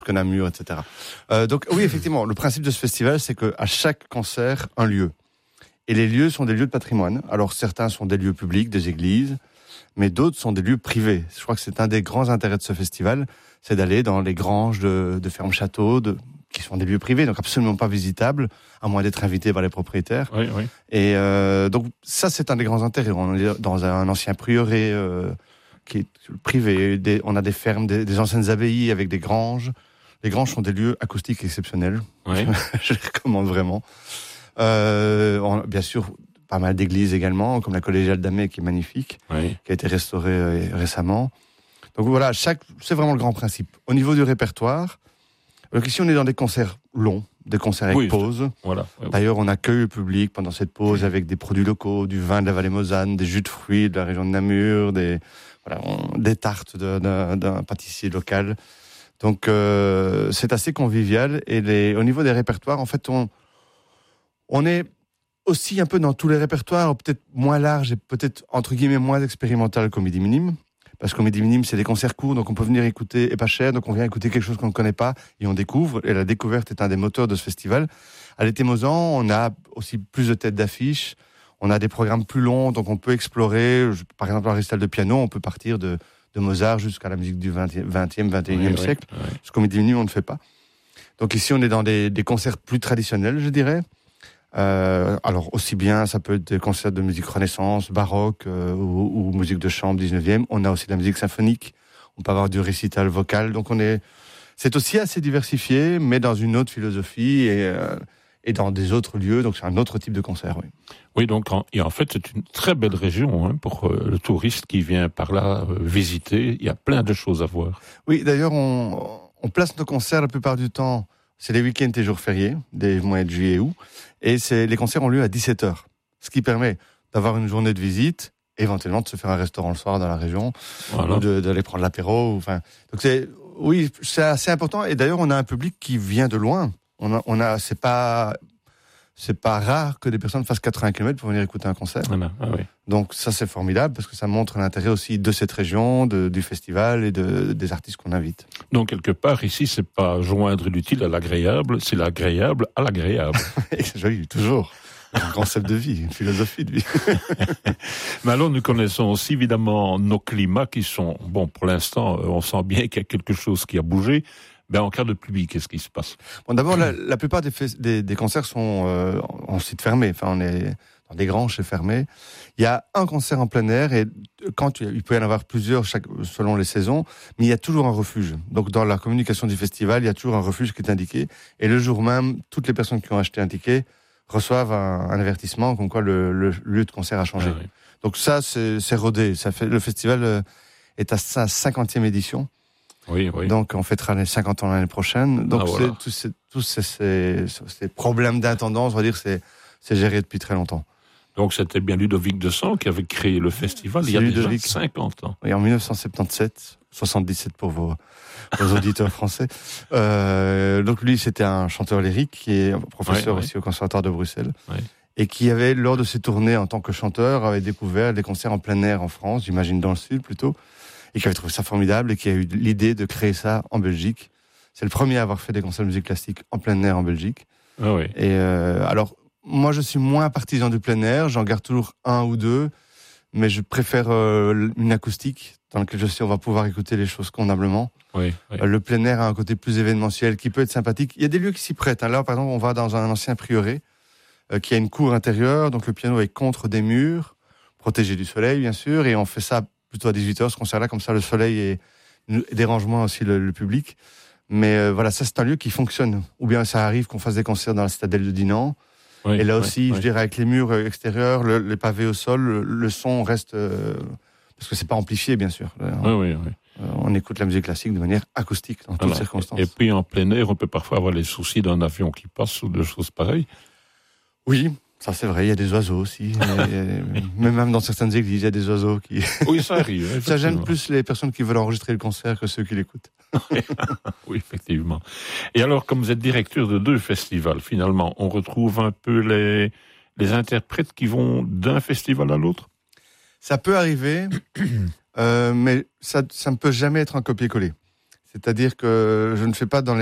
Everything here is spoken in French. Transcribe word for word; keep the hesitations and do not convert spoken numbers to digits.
que Namur, et cetera. Euh, donc oui, effectivement, le principe de ce festival, c'est qu'à chaque concert, un lieu. Et les lieux sont des lieux de patrimoine. Alors certains sont des lieux publics, des églises, mais d'autres sont des lieux privés. Je crois que c'est un des grands intérêts de ce festival, c'est d'aller dans les granges de, de fermes-châteaux, de, qui sont des lieux privés, donc absolument pas visitables, à moins d'être invité par les propriétaires. Oui, oui. Et euh, donc ça, c'est un des grands intérêts. On est dans un ancien prieuré euh, qui est privé. Des, on a des fermes, des, des anciennes abbayes avec des granges. Les granges sont des lieux acoustiques exceptionnels. Oui. Je les recommande vraiment. Euh, on, bien sûr, pas mal d'églises également, comme la collégiale d'Amay qui est magnifique, Oui. qui a été restaurée euh, récemment. Donc voilà, chaque, c'est vraiment le grand principe. Au niveau du répertoire, donc ici on est dans des concerts longs, des concerts avec Oui, pause. Voilà. Oui, D'ailleurs, on accueille le public pendant cette pause avec des produits locaux, du vin de la vallée Mosane, des jus de fruits de la région de Namur, des, voilà, on, des tartes de, d'un, d'un pâtissier local. Donc euh, c'est assez convivial. Et les, au niveau des répertoires, en fait, on On est aussi un peu dans tous les répertoires, peut-être moins large et peut-être, entre guillemets, moins expérimental qu'au Midi Minime. Parce qu'au Midi Minime, c'est des concerts courts, donc on peut venir écouter, et pas cher, donc on vient écouter quelque chose qu'on ne connaît pas, et on découvre, et la découverte est un des moteurs de ce festival. À l'été Mozan, on a aussi plus de têtes d'affiche, on a des programmes plus longs, donc on peut explorer, par exemple, un récital de piano, on peut partir de, de Mozart jusqu'à la musique du vingtième, vingt et unième oui, siècle, oui, oui. parce qu'au Midi Minime, on ne fait pas. Donc ici, on est dans des, des concerts plus traditionnels, je dirais. Euh, alors aussi bien ça peut être des concerts de musique renaissance, baroque euh, ou, ou musique de chambre dix-neuvième. On a aussi de la musique symphonique. On peut avoir du récital vocal. Donc on est, c'est aussi assez diversifié, mais dans une autre philosophie et, euh, et dans des autres lieux. Donc c'est un autre type de concert. Oui. Oui, donc en, et en fait c'est une très belle région hein, pour euh, le touriste qui vient par là euh, visiter. Il y a plein de choses à voir. Oui, d'ailleurs on, on place nos concerts la plupart du temps. C'est les week-ends et jours fériés, des mois de juillet et août. Et c'est, les concerts ont lieu à dix-sept heures. Ce qui permet d'avoir une journée de visite, éventuellement de se faire un restaurant le soir dans la région, Voilà. ou de, d'aller prendre l'apéro. Enfin, donc c'est, oui, c'est assez important. Et d'ailleurs, on a un public qui vient de loin. On a, on a, c'est pas, c'est pas rare que des personnes fassent quatre-vingts kilomètres pour venir écouter un concert. Voilà. Ah, oui. Donc ça, c'est formidable parce que ça montre l'intérêt aussi de cette région, de, du festival et de, des artistes qu'on invite. Donc quelque part ici c'est pas joindre l'utile à l'agréable, c'est l'agréable à l'agréable. C'est joli, toujours. Un concept de vie, une philosophie de vie. Mais alors nous connaissons aussi évidemment nos climats qui sont, bon pour l'instant on sent bien qu'il y a quelque chose qui a bougé. Ben, en cas de pluie, qu'est-ce qui se passe? Bon, d'abord, la, la plupart des, fes- des, des concerts sont euh, en site fermé. Enfin, on est dans des granges, c'est fermé. Il y a un concert en plein air et quand tu, il peut y en avoir plusieurs chaque, selon les saisons, mais il y a toujours un refuge. Donc, dans la communication du festival, il y a toujours un refuge qui est indiqué. Et le jour même, toutes les personnes qui ont acheté un ticket reçoivent un, un avertissement comme quoi le, le lieu de concert a changé. Ah, oui. Donc ça, c'est, c'est rodé. Ça fait, le festival euh, est à sa cinquantième édition. Oui, oui. Donc, on fêtera les cinquante ans l'année prochaine. Donc, Ah, voilà. c'est, tous, ces, tous ces, ces, ces problèmes d'intendance, on va dire, c'est, c'est géré depuis très longtemps. Donc c'était bien Ludovic de Sens qui avait créé le festival il y a C'est déjà Ludovic. cinquante ans. Et en dix-neuf cent soixante-dix-sept, soixante-dix-sept pour vos, vos auditeurs français. Euh, donc, lui, c'était un chanteur lyrique qui est professeur Ouais, ouais. aussi au Conservatoire de Bruxelles. Ouais. Et qui avait, lors de ses tournées en tant que chanteur, avait découvert des concerts en plein air en France, j'imagine dans le sud plutôt, et qui avait trouvé ça formidable et qui a eu l'idée de créer ça en Belgique. C'est le premier à avoir fait des concerts de musique classique en plein air en Belgique. Ah oui. Et euh, alors, moi, je suis moins partisan du plein air. J'en garde toujours un ou deux, mais je préfère euh, une acoustique dans laquelle je sais on va pouvoir écouter les choses convenablement. Oui, oui. Euh, le plein air a un côté plus événementiel qui peut être sympathique. Il y a des lieux qui s'y prêtent. Hein. Là, par exemple, on va dans un ancien prieuré euh, qui a une cour intérieure, donc le piano est contre des murs, protégé du soleil, bien sûr, et on fait ça plutôt à dix-huit heures, ce concert-là, comme ça le soleil est, dérange moins aussi le, le public. Mais euh, voilà, ça c'est un lieu qui fonctionne. Ou bien ça arrive qu'on fasse des concerts dans la citadelle de Dinan. Oui, Et là oui, aussi, oui. je dirais, avec les murs extérieurs, le, les pavés au sol, le, le son reste... Euh, parce que c'est pas amplifié, bien sûr. Oui, oui, oui. Euh, on écoute la musique classique de manière acoustique, dans toutes Voilà. circonstances. Et puis en plein air, on peut parfois avoir les soucis d'un avion qui passe ou de choses pareilles. Oui, ça c'est vrai, il y a des oiseaux aussi. Et, mais même dans certaines églises, il y a des oiseaux qui... Oui, ça arrive. Ça gêne effectivement. plus les personnes qui veulent enregistrer le concert que ceux qui l'écoutent. Oui, effectivement. Et alors, comme vous êtes directeur de deux festivals, finalement, on retrouve un peu les, les interprètes qui vont d'un festival à l'autre? Ça peut arriver, euh, mais ça, ça ne peut jamais être un copier-coller. C'est-à-dire que je ne fais pas dans